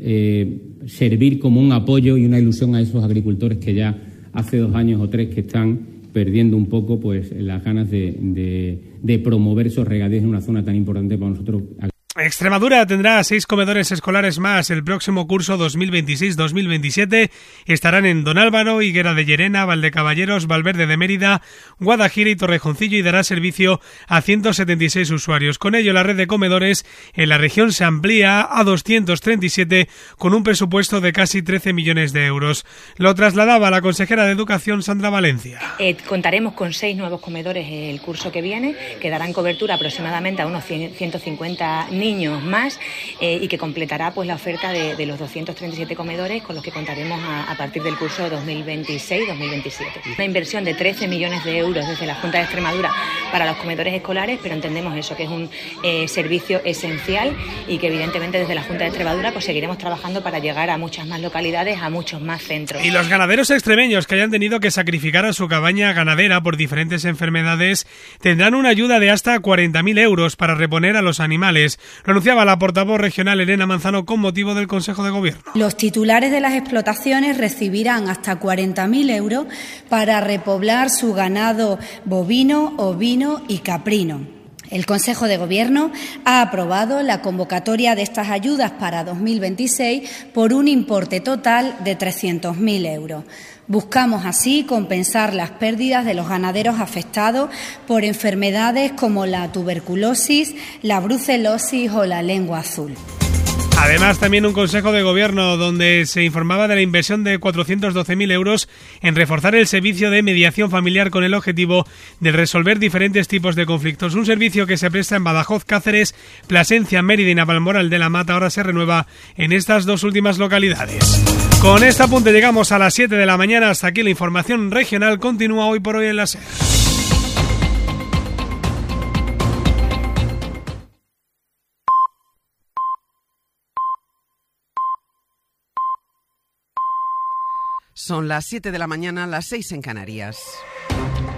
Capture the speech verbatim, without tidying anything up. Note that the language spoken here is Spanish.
eh, servir como un apoyo y una ilusión a esos agricultores que ya hace dos años o tres que están perdiendo un poco pues las ganas de, de, de promover esos regadíos en una zona tan importante para nosotros. Extremadura tendrá seis comedores escolares más el próximo curso dos mil veintiséis dos mil veintisiete. Estarán en Don Álvaro, Higuera de Llerena, Valdecaballeros, Valverde de Mérida, Guadajira y Torrejoncillo, y dará servicio a ciento setenta y seis usuarios. Con ello, la red de comedores en la región se amplía a doscientos treinta y siete con un presupuesto de casi trece millones de euros. Lo trasladaba la consejera de Educación, Sandra Valencia. Eh, contaremos con seis nuevos comedores el curso que viene, que darán cobertura aproximadamente a unos ciento cincuenta niños más eh, y que completará pues la oferta de, de los doscientos treinta y siete comedores con los que contaremos a, a partir del curso dos mil veintiséis dos mil veintisiete. Una inversión de trece millones de euros desde la Junta de Extremadura para los comedores escolares, pero entendemos eso, que es un eh, servicio esencial y que evidentemente desde la Junta de Extremadura pues seguiremos trabajando para llegar a muchas más localidades, a muchos más centros. Y los ganaderos extremeños que hayan tenido que sacrificar a su cabaña ganadera por diferentes enfermedades tendrán una ayuda de hasta cuarenta mil euros para reponer a los animales. Lo anunciaba la portavoz regional Elena Manzano con motivo del Consejo de Gobierno. Los titulares de las explotaciones recibirán hasta cuarenta mil euros para repoblar su ganado bovino, ovino y caprino. El Consejo de Gobierno ha aprobado la convocatoria de estas ayudas para dos mil veintiséis por un importe total de trescientos mil euros. Buscamos así compensar las pérdidas de los ganaderos afectados por enfermedades como la tuberculosis, la brucelosis o la lengua azul. Además, también un Consejo de Gobierno donde se informaba de la inversión de cuatrocientos doce mil euros en reforzar el servicio de mediación familiar con el objetivo de resolver diferentes tipos de conflictos. Un servicio que se presta en Badajoz, Cáceres, Plasencia, Mérida y Navalmoral de la Mata. Ahora se renueva en estas dos últimas localidades. Con este apunte llegamos a las siete de la mañana. Hasta aquí la información regional. Continúa Hoy por Hoy en la SER. Son las siete de la mañana, las seis en Canarias.